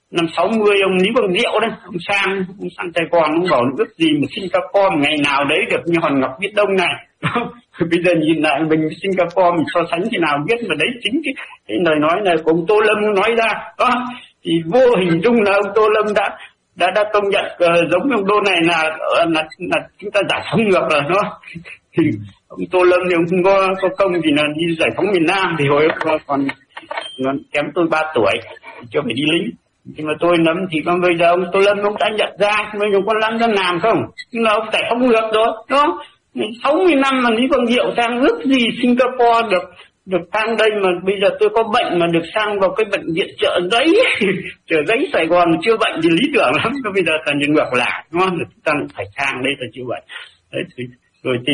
năm sáu mươi ông Lý Quang Diệu đấy, ông sang ông sang Sài Gòn, ông bảo ước gì mà Singapore ngày nào đấy được như hòn ngọc viễn đông này. Bây giờ nhìn lại mình với Singapore mình so sánh thế nào biết, mà đấy chính cái, cái lời nói này của ông Tô Lâm nói ra đó, thì vô hình dung là ông Tô Lâm đã đã đã công nhận uh, giống ông Đô này là, là là chúng ta giải phóng ngược rồi đó. Thì ông Tô Lâm thì ông không có, có công thì là đi giải phóng miền Nam, thì hồi còn, còn, còn kém tôi ba tuổi chưa phải đi lính. Nhưng mà tôi nắm thì còn bây giờ ông Tô Lâm ông đã nhận ra bây giờ con Lâm đang làm không, nhưng là ông giải phóng ngược rồi đó. sáu mươi năm mà Lý Quang Diệu sang ước gì Singapore được được sang đây, mà bây giờ tôi có bệnh mà được sang vào cái bệnh viện Chợ Giấy Chợ Giấy Sài Gòn chưa bệnh thì lý tưởng lắm, bây giờ là những ngược lại đúng không? Chúng ta phải sang đây là chữa bệnh đấy. Thì, rồi thì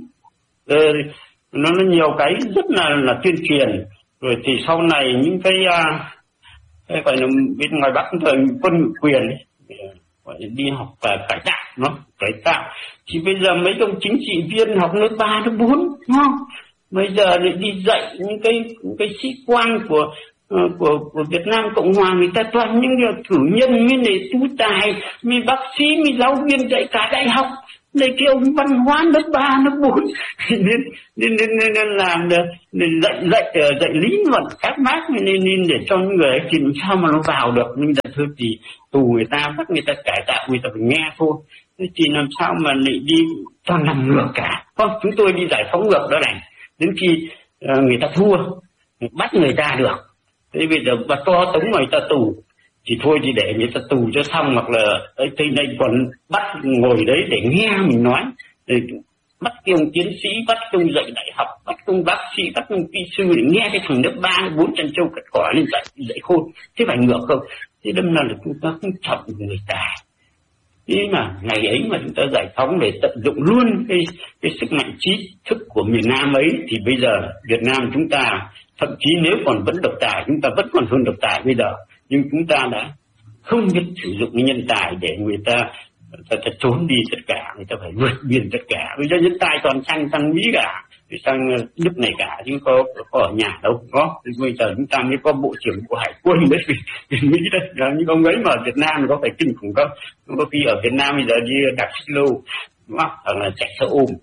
uh, nó nó nhiều cái rất là là tuyên truyền, rồi thì sau này những cái uh, cái gọi là bên ngoài Bắc thời quân quyền ấy, gọi là đi học và cải tạo nó cải tạo, thì bây giờ mấy ông chính trị viên học lớp ba lớp bốn đúng không? Bây giờ để đi dạy những cái những cái sĩ quan của uh, của của Việt Nam Cộng Hòa, người ta toàn những người cử nhân mới này tú tài, mới bác sĩ, mới giáo viên dạy cả đại học, đây kêu văn hóa lớp ba lớp bốn nên nên nên nên, nên làm được để dạy dạy dạy lý luận các bác, nên nên để cho những người ấy thì làm sao mà nó vào được. Nhưng là thôi thì tù người ta bắt người ta cải tạo, người ta phải nghe thôi, thì làm sao mà lại đi cho nằm ngược cả. Không, chúng tôi đi giải phóng ngược đó này, đến khi uh, người ta thua bắt người ta được, thế bây giờ bà to tống người ta tù thì thôi thì để người ta tù cho xong, hoặc là ở trên đây còn bắt ngồi đấy để nghe mình nói, để bắt cái ông tiến sĩ, bắt ông dạy đại học, bắt ông bác sĩ, bắt ông kỹ sư để nghe cái thằng lớp ba bốn chân châu cắt cỏ lên dạy dạy khôn, thế phải ngược không? Thế đâm ra là chúng ta không trọng người ta. Thế mà ngày ấy mà chúng ta giải phóng để tận dụng luôn cái cái sức mạnh trí thức của miền Nam ấy, thì bây giờ Việt Nam chúng ta thậm chí nếu còn vẫn độc tài, chúng ta vẫn còn hơn độc tài bây giờ, nhưng chúng ta đã không biết sử dụng cái nhân tài để người ta ta, ta trốn đi tất cả, người ta phải vượt biên tất cả. Bây giờ nhân tài toàn sang sang Mỹ cả, sang nước này cả, chứ có, có ở nhà đâu có. Thì bây giờ chúng ta mới có bộ trưởng của Hải quân đấy, vì Mỹ đấy, những ông ấy mà ở Việt Nam có phải kinh khủng không? Có khi ở Việt Nam bây giờ đi đạp xích lô, đúng không? Hoặc là chạy xe ôm,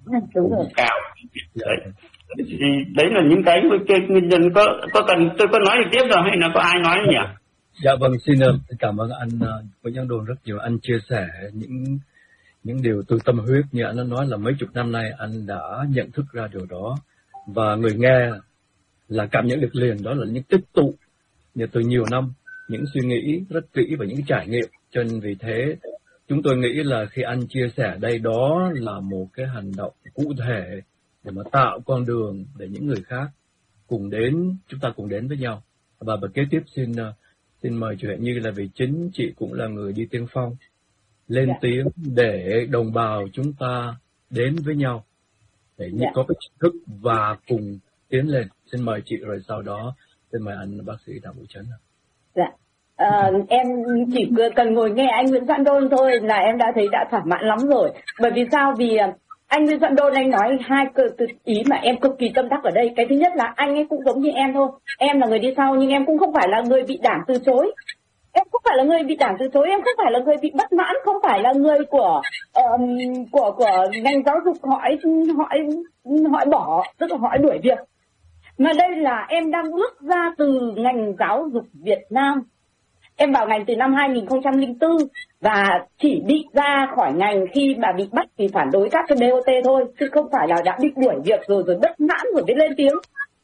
cao. Đấy. Thì đấy là những cái nguyên nhân. Có có cần tôi có nói được tiếp rồi hay là có ai nói nhỉ? Dạ vâng, xin cảm ơn anh Nguyễn Văn Đôn rất nhiều. Anh chia sẻ những những điều từ tâm huyết, như anh đã nói là mấy chục năm nay anh đã nhận thức ra điều đó, và người nghe là cảm nhận được liền. Đó là những tích tụ như từ nhiều năm, những suy nghĩ rất kỹ và những trải nghiệm. Cho nên vì thế chúng tôi nghĩ là khi anh chia sẻ đây, đó là một cái hành động cụ thể để mà tạo con đường để những người khác cùng đến, chúng ta cùng đến với nhau. Và và kế tiếp xin xin mời chị Huệ Như, là vì chính chị cũng là người đi tiên phong lên dạ. tiếng để đồng bào chúng ta đến với nhau, để dạ. có cái nhận thức và cùng tiến lên. Xin mời chị, rồi sau đó xin mời anh bác sĩ Đặng Vũ Trấn. Dạ. À, em chỉ cần ngồi nghe anh Nguyễn Văn Đôn thôi là em đã thấy đã thỏa mãn lắm rồi. Bởi vì sao? Vì anh Nguyễn Văn Đôn anh nói hai từ ý mà em cực kỳ tâm đắc ở đây. Cái thứ nhất là anh ấy cũng giống như em thôi. Em là người đi sau nhưng em cũng không phải là người bị Đảng từ chối. Em không phải là người bị Đảng từ chối, em không phải là người bị bất mãn, không phải là người của um, của của ngành giáo dục hỏi hỏi hỏi bỏ, tức là hỏi đuổi việc. Mà đây là em đang bước ra từ ngành giáo dục Việt Nam. Em vào ngành từ năm hai nghìn không trăm lẻ bốn và chỉ bị ra khỏi ngành khi mà bị bắt vì phản đối các cái bê o tê thôi, chứ không phải là đã bị đuổi việc rồi rồi bất mãn rồi mới lên tiếng.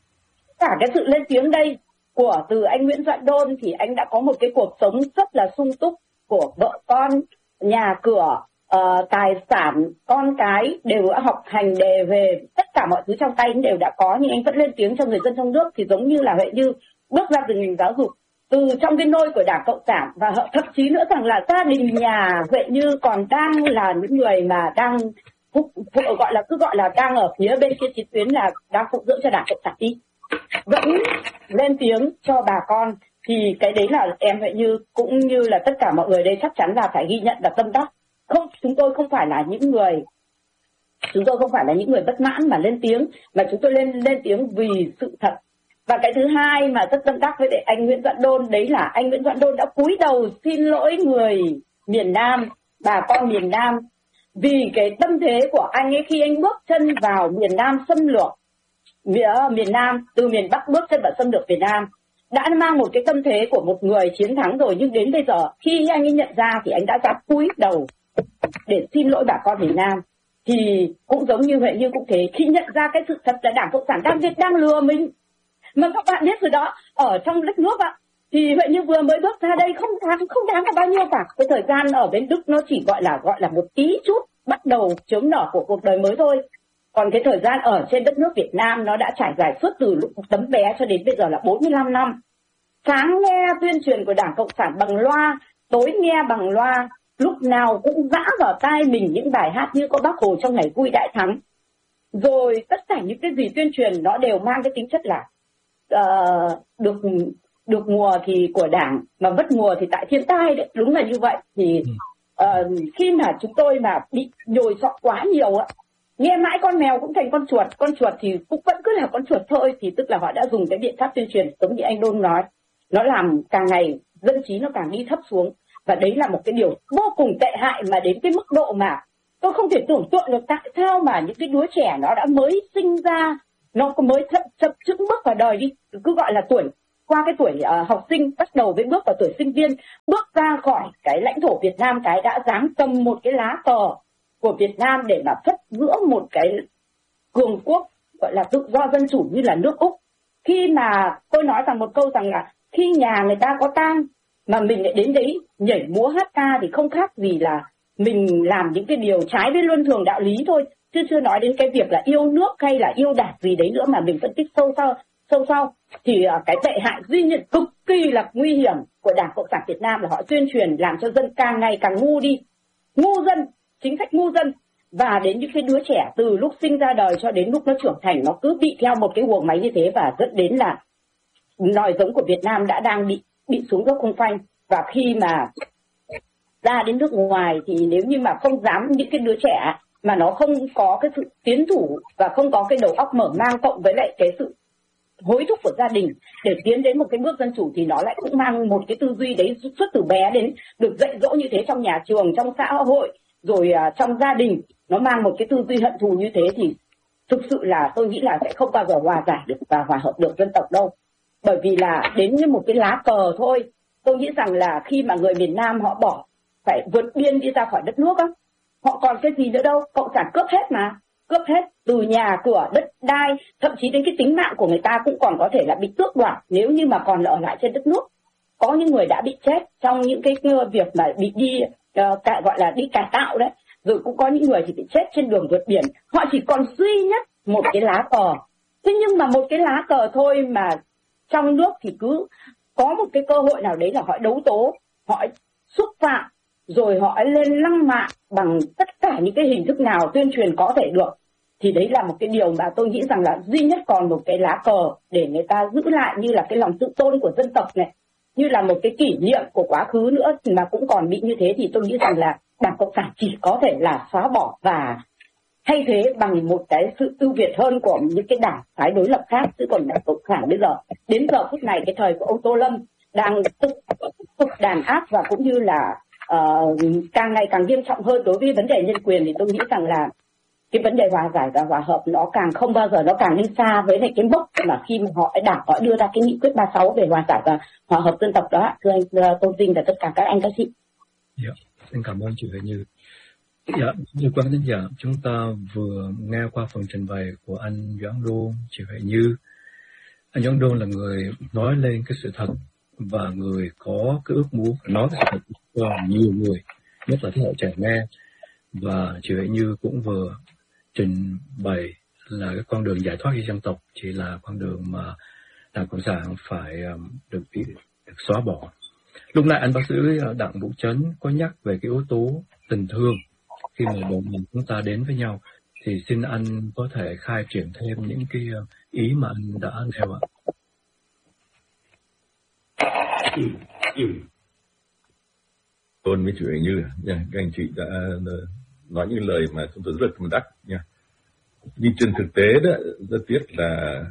Cả cái sự lên tiếng đây của từ anh Nguyễn Văn Đôn thì anh đã có một cái cuộc sống rất là sung túc, của vợ con, nhà cửa, uh, tài sản, con cái đều đã học hành đề về, tất cả mọi thứ trong tay anh đều đã có, nhưng anh vẫn lên tiếng cho người dân trong nước. Thì giống như là Huệ Như bước ra từ ngành giáo dục, từ trong cái nôi của Đảng Cộng sản, và thậm chí nữa rằng là gia đình nhà Huệ Như còn đang là những người mà đang phụ, phụ, gọi là cứ gọi là đang ở phía bên kia chiến tuyến, là đang phụng dưỡng cho Đảng Cộng sản đi, vẫn lên tiếng cho bà con. Thì cái đấy là em Huệ Như cũng như là tất cả mọi người đây chắc chắn là phải ghi nhận là tâm đắc. Không, chúng tôi không phải là những người chúng tôi không phải là những người bất mãn mà lên tiếng, mà chúng tôi lên lên tiếng vì sự thật. Và cái thứ hai mà rất tâm đắc với anh Nguyễn Doãn Đôn, đấy là anh Nguyễn Doãn Đôn đã cúi đầu xin lỗi người miền Nam, bà con miền Nam, vì cái tâm thế của anh ấy khi anh bước chân vào miền Nam xâm lược, miền Nam, từ miền Bắc bước chân vào xâm lược Việt Nam, đã mang một cái tâm thế của một người chiến thắng rồi. Nhưng đến bây giờ khi anh ấy nhận ra thì anh đã dám cúi đầu để xin lỗi bà con miền Nam. Thì cũng giống như vậy, như cũng thế, khi nhận ra cái sự thật là Đảng Cộng sản Nam Việt đang lừa mình. Mà các bạn biết rồi đó, ở trong đất nước ạ, thì vậy như vừa mới bước ra đây không đáng không đáng là bao nhiêu cả. Cái thời gian ở bên Đức nó chỉ gọi là gọi là một tí chút bắt đầu chớm nở của cuộc đời mới thôi. Còn cái thời gian ở trên đất nước Việt Nam nó đã trải dài suốt từ lúc tấm bé cho đến bây giờ là bốn mươi lăm năm. Sáng nghe tuyên truyền của Đảng Cộng sản bằng loa, tối nghe bằng loa, lúc nào cũng vã vào tai mình những bài hát như có Bác Hồ trong ngày vui đại thắng. Rồi tất cả những cái gì tuyên truyền nó đều mang cái tính chất là uh, được được mùa thì của Đảng, mà mất mùa thì tại thiên tai đấy, đúng là như vậy. Thì uh, khi mà chúng tôi mà bị nhồi sọ quá nhiều á, nghe mãi con mèo cũng thành con chuột, con chuột thì cũng vẫn cứ là con chuột thôi, thì tức là họ đã dùng cái biện pháp tuyên truyền giống như anh Đôn nói, nó làm càng ngày dân trí nó càng đi thấp xuống. Và đấy là một cái điều vô cùng tệ hại, mà đến cái mức độ mà tôi không thể tưởng tượng được tại sao mà những cái đứa trẻ nó đã mới sinh ra, nó mới chậm chậm chững bước vào đời đi, cứ gọi là tuổi, qua cái tuổi uh, học sinh, bắt đầu với bước vào tuổi sinh viên, bước ra khỏi cái lãnh thổ Việt Nam, cái đã dám cầm một cái lá cờ của Việt Nam để mà phất giữa một cái cường quốc gọi là tự do dân chủ như là nước Úc. Khi mà tôi nói rằng một câu rằng là khi nhà người ta có tang mà mình lại đến đấy nhảy múa hát ca thì không khác gì là mình làm những cái điều trái với luân thường đạo lý thôi, chứ chưa nói đến cái việc là yêu nước hay là yêu Đảng gì đấy nữa mà mình phân tích sâu sau sâu sau thì cái tệ hại duy nhất cực kỳ là nguy hiểm của Đảng Cộng sản Việt Nam là họ tuyên truyền làm cho dân càng ngày càng ngu đi, ngu dân, chính sách ngu dân. Và đến những cái đứa trẻ từ lúc sinh ra đời cho đến lúc nó trưởng thành, nó cứ bị theo một cái guồng máy như thế, và dẫn đến là nòi giống của Việt Nam đã đang bị bị xuống dốc không phanh. Và khi mà ra đến nước ngoài thì nếu như mà không dám, những cái đứa trẻ mà nó không có cái sự tiến thủ và không có cái đầu óc mở mang, cộng với lại cái sự hối thúc của gia đình để tiến đến một cái bước dân chủ, thì nó lại cũng mang một cái tư duy đấy suốt từ bé đến được dạy dỗ như thế trong nhà trường, trong xã hội, rồi uh, trong gia đình, nó mang một cái tư duy hận thù như thế, thì thực sự là tôi nghĩ là sẽ không bao giờ hòa giải được và hòa hợp được dân tộc đâu. Bởi vì là đến như một cái lá cờ thôi, tôi nghĩ rằng là khi mà người miền Nam họ bỏ phải vượt biên đi ra khỏi đất nước á, họ còn cái gì nữa đâu, cộng sản cướp hết mà, cướp hết từ nhà cửa, đất đai, thậm chí đến cái tính mạng của người ta cũng còn có thể là bị tước đoạt nếu như mà còn ở lại trên đất nước. Có những người đã bị chết trong những cái việc mà bị đi uh, cải, gọi là đi cải tạo đấy, rồi cũng có những người thì bị chết trên đường vượt biển. Họ chỉ còn duy nhất một cái lá cờ. Thế nhưng mà một cái lá cờ thôi mà trong nước thì cứ có một cái cơ hội nào đấy là họ đấu tố, họ xúc phạm, rồi họ lên lăng mạ bằng tất cả những cái hình thức nào tuyên truyền có thể được. Thì đấy là một cái điều mà tôi nghĩ rằng là duy nhất còn một cái lá cờ để người ta giữ lại, như là cái lòng tự tôn của dân tộc này, như là một cái kỷ niệm của quá khứ nữa mà cũng còn bị như thế. Thì tôi nghĩ rằng là Đảng Cộng sản chỉ có thể là xóa bỏ và thay thế bằng một cái sự ưu việt hơn của những cái đảng phái đối lập khác. Chứ còn Đảng Cộng sản bây giờ, đến giờ phút này, cái thời của ông Tô Lâm đang tục tục đàn áp và cũng như là uh, càng ngày càng nghiêm trọng hơn đối với vấn đề nhân quyền, thì tôi nghĩ rằng là cái vấn đề hòa giải và hòa hợp nó càng không bao giờ, nó càng đi xa với lại cái mốc mà khi mà họ đảng họ đưa ra cái nghị quyết ba mươi sáu về hòa giải và hòa hợp dân tộc đó. Thưa anh uh, Tôn Vinh và tất cả các anh các chị. Dạ, xin cảm ơn chị Huệ Như. Dạ, như quan khán giả, chúng ta vừa nghe qua phần trình bày của anh Doãn Đôn, chị Huệ Như. Anh Doãn Đôn là người nói lên cái sự thật và người có cái ước muốn nói cái sự thật cho nhiều người, nhất là thế hệ trẻ nghe. Và chị Huệ Như cũng vừa trình bày là cái con đường giải thoát dân tộc chỉ là con đường mà Đảng Cộng sản phải được, được xóa bỏ. Lúc nãy anh bác sĩ Đặng Vũ Trấn có nhắc về cái yếu tố tình thương khi mà đồng mình chúng ta đến với nhau, thì xin anh có thể khai triển thêm những cái ý mà anh đã nêu ạ. Tôn với chị Huệ Như nha, các anh chị đã nói những lời mà chúng tôi rất tâm đắc nha. Nhưng trên thực tế đó, rất tiếc là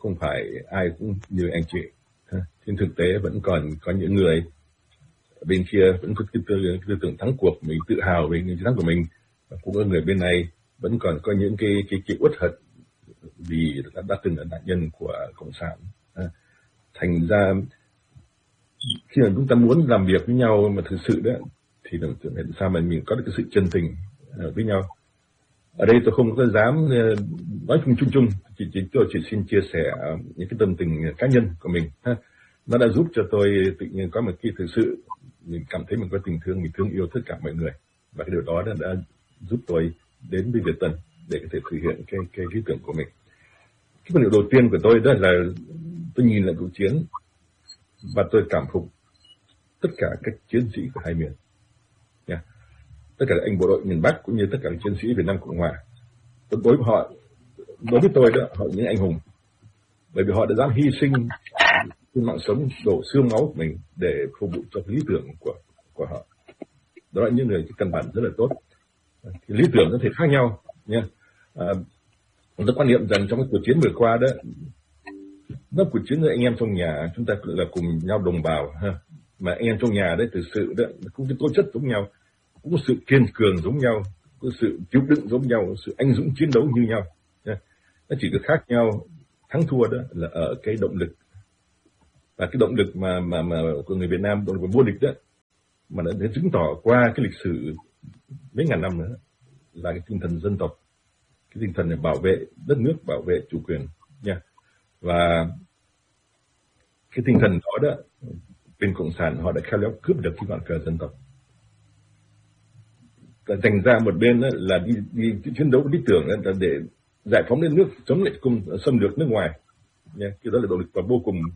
không phải ai cũng như anh chị. Trên thực tế vẫn còn có những người bên kia vẫn có cái tư, tư tưởng thắng cuộc, mình tự hào về những chiến thắng của mình, và cũng có người bên này vẫn còn có những cái cái, cái uất hận vì đã, đã từng là nạn nhân của cộng sản. Thành ra khi mà chúng ta muốn làm việc với nhau mà thực sự đó thì làm sao mà mình có được cái sự chân tình với nhau. Ở đây tôi không có dám nói chung chung chung, chỉ, chỉ tôi chỉ xin chia sẻ những cái tâm tình cá nhân của mình. Nó đã giúp cho tôi tự nhiên có một cái thực sự mình cảm thấy mình có tình thương, mình thương yêu tất cả mọi người, và cái điều đó đã, đã giúp tôi đến với Việt Tân để có thể thực hiện cái cái lý tưởng của mình. Cái phần điều đầu tiên của tôi đó là tôi nhìn lại cuộc chiến và tôi cảm phục tất cả các chiến sĩ của hai miền, yeah. Tất cả các anh bộ đội miền Bắc cũng như tất cả các chiến sĩ Việt Nam Cộng Hòa. Đối với họ, đối với tôi đó, họ là những anh hùng, bởi vì họ đã dám hy sinh mạng sống, đổ xương máu của mình để phục vụ cho lý tưởng của của họ. Đó là những người căn bản rất là tốt. Thì lý tưởng có thể khác nhau nha. À, tôi quan niệm rằng trong cái cuộc chiến vừa qua đó, nó cuộc chiến với anh em trong nhà, chúng ta là cùng nhau đồng bào ha. Mà anh em trong nhà đấy thực sự đó cũng có tố chất giống nhau, cũng có sự kiên cường giống nhau, có sự chịu đựng giống nhau, sự anh dũng chiến đấu như nhau nha. Nó chỉ có khác nhau thắng thua đó là ở cái động lực, và cái động lực mà mà mà của người Việt Nam, động lực của vô địch đó, mà đã chứng tỏ qua cái lịch sử mấy ngàn năm nữa là cái tinh thần dân tộc, cái tinh thần để bảo vệ đất nước, bảo vệ chủ quyền nha. Và cái tinh thần đó đó, bên cộng sản họ đã khéo léo cướp được cái ngọn cờ dân tộc, thành ra một bên đó là đi, đi chiến đấu lý tưởng là để giải phóng đất nước, chống lại cùng xâm lược nước ngoài nha. Cái đó là động lực và vô cùng